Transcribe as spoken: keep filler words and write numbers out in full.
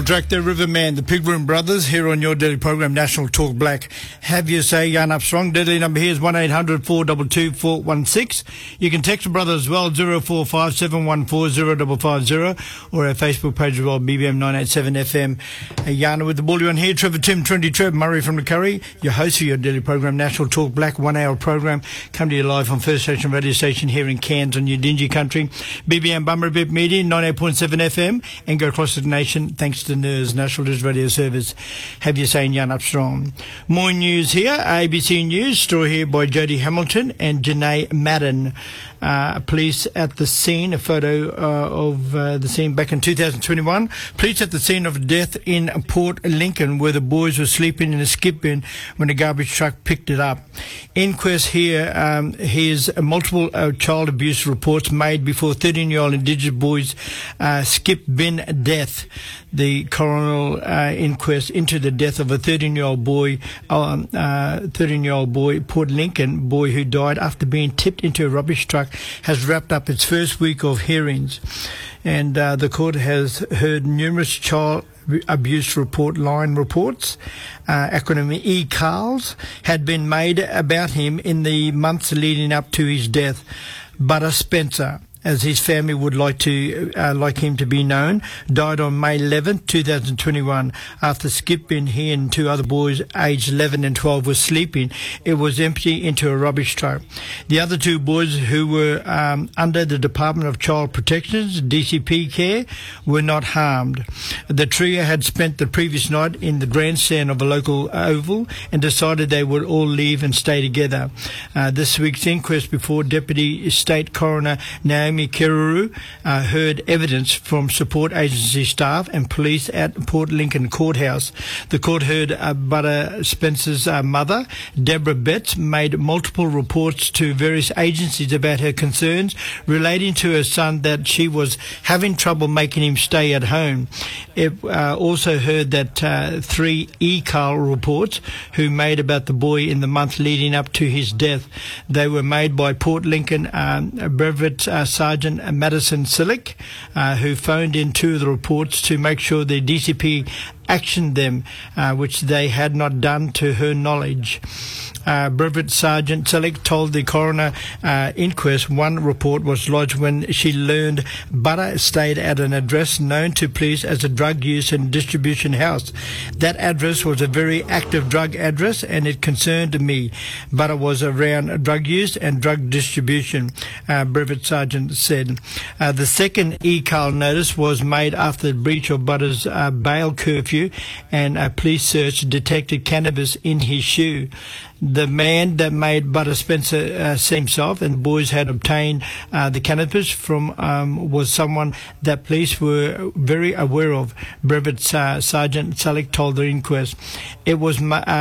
Track the Riverman, the Pigroom Brothers, here on your daily program, National Talk Black. Have you say, Jan Upstrong. Deadly number here is one eight hundred four two two four one six. You can text the brother as well, zero four five seven one four zero five five zero, or our Facebook page as well, B B M nine eight seven F M. Uh, Jana with the ball on here, Trevor Tim, Trinity Trev, Murray from the Curry, your host for your daily program, National Talk Black, one hour program. Come to you live on First Station Radio Station here in Cairns on your dingy country. B B M Bummerabip Media, ninety-eight point seven F M, and go across the nation thanks to N I R S, National News Radio Service. Have you saying Jan Upstrong. More news here, A B C News, story here by Jodie Hamilton and Janae Madden. Uh, police at the scene, a photo uh, of uh, the scene back in two thousand twenty-one. Police at the scene of death in Port Lincoln, where the boys were sleeping in a skip bin when a garbage truck picked it up. Inquest here, um, here's multiple uh, child abuse reports made before thirteen-year-old Indigenous boys uh, skip bin death. The coroner uh, inquest into the death of a thirteen-year-old boy, um, uh, thirteen-year-old boy, Port Lincoln boy who died after being tipped into a rubbish truck, has wrapped up its first week of hearings. And uh, the court has heard numerous child abuse report line reports, uh, acronym E C A L S, had been made about him in the months leading up to his death. Butter Spencer, as his family would like to uh, like him to be known, died on May eleventh, two thousand twenty-one. After Skip Bin, he and two other boys aged eleven and twelve were sleeping. It was empty into a rubbish truck. The other two boys, who were um, under the Department of Child Protection's D C P care, were not harmed. The trio had spent the previous night in the grandstand of a local oval and decided they would all leave and stay together. Uh, this week's inquest before Deputy State Coroner Naomi Keruru uh, heard evidence from support agency staff and police at Port Lincoln Courthouse. The court heard uh, Butter Spencer's uh, mother, Deborah Betts, made multiple reports to various agencies about her concerns relating to her son, that she was having trouble making him stay at home. It uh, also heard that uh, three E C A L reports who made about the boy in the month leading up to his death. They were made by Port Lincoln um, Brevet uh, Sergeant Madison Silic, uh, who phoned in two of the reports to make sure the D C P actioned them, uh, which they had not done to her knowledge. Uh, Brevet Sergeant Selick told the coroner uh, inquest one report was lodged when she learned Butter stayed at an address known to police as a drug use and distribution house. That address was a very active drug address, and it concerned me. Butter was around drug use and drug distribution, uh, Brevet Sergeant said. Uh, the second E C A L notice was made after the breach of Butter's uh, bail curfew, and a police search detected cannabis in his shoe. The man that made Butter Spencer uh, see himself and the boys had obtained uh, the cannabis from um, was someone that police were very aware of, Brevet uh, Sergeant Salick told the inquest. It was uh,